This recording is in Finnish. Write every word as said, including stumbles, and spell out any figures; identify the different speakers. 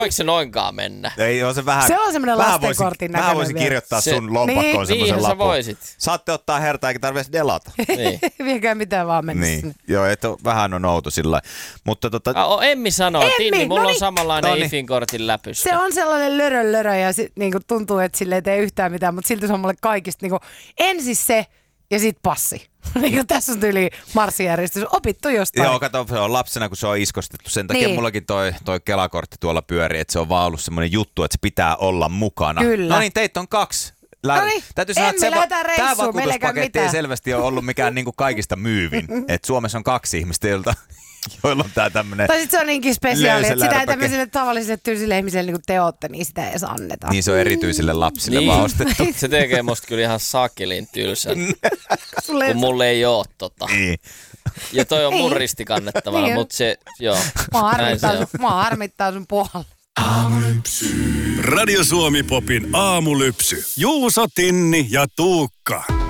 Speaker 1: Voiko se noinkaan mennä?
Speaker 2: Ei, on se vähän...
Speaker 3: Se on semmoinen lastenkortin näköinen.
Speaker 2: Vähän voisin kirjoittaa
Speaker 1: se,
Speaker 2: sun lompakkoon
Speaker 1: niin,
Speaker 2: semmoisen lapun.
Speaker 1: voisit.
Speaker 2: Saatte ottaa hertaa, eikä tarvitse delata.
Speaker 1: Niin.
Speaker 3: Viekää mitään vaan mennä
Speaker 2: Niin,
Speaker 3: sinne.
Speaker 2: joo, että vähän on outo sillä Mutta tota...
Speaker 1: Ah, Emmi sanoo,
Speaker 3: Emmi,
Speaker 1: Tinni, mulla
Speaker 3: noniin.
Speaker 1: on samanlainen
Speaker 2: Noniin.
Speaker 1: I F I N-kortin läpystä.
Speaker 3: Se on sellainen lörö lörö ja sit, niinku, tuntuu, että sille ei tee yhtään mitään, mutta silti se on mulle kaikista niinku, ensin se ja sit passi. Niin tässä on tyyli marssijärjestys. Opittu jostain.
Speaker 2: Joo, kato, se on lapsena, kun se on iskostettu. Sen takia
Speaker 3: Niin.
Speaker 2: mullakin toi, toi Kela-kortti tuolla pyörii, että se on vaan ollut semmoinen juttu, että se pitää olla mukana.
Speaker 3: Kyllä.
Speaker 2: No niin, teitä on kaksi. Lä-
Speaker 3: Noniin,
Speaker 2: Täytyy sanoa, että
Speaker 3: Emmi,
Speaker 2: se va-
Speaker 3: lähdetään
Speaker 2: tämä
Speaker 3: reissuun, meillä ei käy
Speaker 2: vakuutuspaketti ei
Speaker 3: mitään.
Speaker 2: selvästi ole ollut mikään niinku kaikista myyvin. Et Suomessa on kaksi ihmistä, joilta, joilla on tää tämmönen...
Speaker 3: Tai sit se on niinkin spesiaali, että sitä ei
Speaker 2: löyselärpäke.
Speaker 3: tämmöiselle tavalliselle tylsille ihmisille niin kuin te ootte, niin sitä ei edes anneta.
Speaker 2: Niin se on erityisille lapsille
Speaker 1: Niin.
Speaker 2: vaan ostettu.
Speaker 1: Se tekee musta kyllä ihan sakelin tylsän,
Speaker 3: Sulle
Speaker 1: kun mulle ei oo tota.
Speaker 2: Niin.
Speaker 1: Ja toi on mun
Speaker 3: Ei.
Speaker 1: ristikannettavana,
Speaker 3: Niin.
Speaker 1: mutta se, joo,
Speaker 3: Mua
Speaker 1: näin se
Speaker 3: harmittaa,
Speaker 1: on.
Speaker 3: sun, mua harmittaa sun puolella.
Speaker 4: Radio Suomi Popin aamulypsy. Juuso, Tinni ja Tuukka.